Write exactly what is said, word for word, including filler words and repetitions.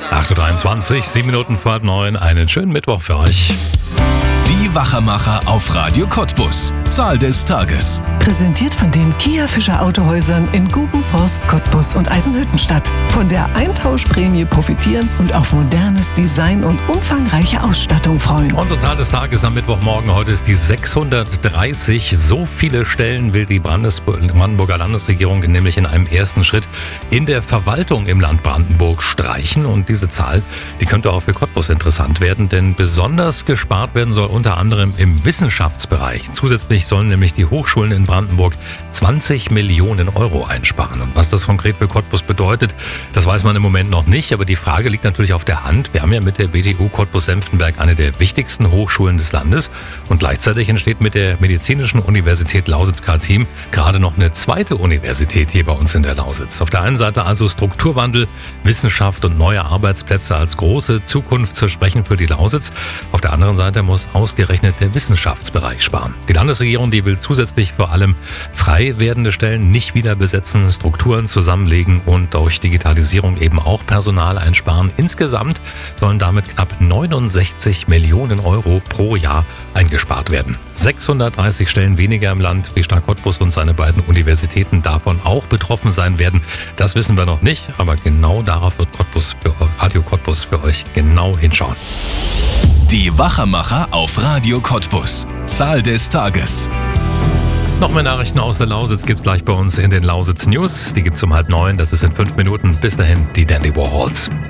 acht Uhr dreiundzwanzig, sieben Minuten vor halb neun. Einen schönen Mittwoch für euch. Die Wachermacher auf Radio Cottbus. Zahl des Tages. Präsentiert von den Kia Fischer Autohäusern in Gubenforst, Cottbus und Eisenhüttenstadt. Von der Eintauschprämie profitieren und auf modernes Design und umfangreiche Ausstattung freuen. Unsere Zahl des Tages am Mittwochmorgen heute ist die sechshundertdreißig. So viele Stellen will die Brandes- Brandenburger Landesregierung nämlich in einem ersten Schritt in der Verwaltung im Land Brandenburg streichen. Und diese Zahl, die könnte auch für Cottbus interessant werden, denn besonders gespart werden soll unter anderem im Wissenschaftsbereich. Zusätzlich sollen nämlich die Hochschulen in Brandenburg zwanzig Millionen Euro einsparen. Und was das konkret für Cottbus bedeutet, das weiß man im Moment noch nicht. Aber die Frage liegt natürlich auf der Hand. Wir haben ja mit der B T U Cottbus-Senftenberg eine der wichtigsten Hochschulen des Landes. Und gleichzeitig entsteht mit der Medizinischen Universität Lausitz-Karlsruhe gerade noch eine zweite Universität hier bei uns in der Lausitz. Auf der einen Seite also Strukturwandel, Wissenschaft und neue Arbeitsplätze als große Zukunftsversprechen für die Lausitz. Auf der anderen Seite muss ausgerechnet der Wissenschaftsbereich sparen. Die Landesregierung, die will zusätzlich vor allem frei werdende Stellen nicht wieder besetzen, Strukturen zusammenlegen und durch Digitalisierung eben auch Personal einsparen. Insgesamt sollen damit knapp neunundsechzig Millionen Euro pro Jahr eingespart werden. sechshundertdreißig Stellen weniger im Land. Wie stark Cottbus und seine beiden Universitäten davon auch betroffen sein werden, das wissen wir noch nicht. Aber genau darauf wird Cottbus für Radio Cottbus für euch genau hinschauen. Die Wachermacher auf Radio Cottbus. Zahl des Tages. Noch mehr Nachrichten aus der Lausitz gibt's gleich bei uns in den Lausitz News. Die gibt's um halb neun. Das ist in fünf Minuten. Bis dahin die Dandy Warhols.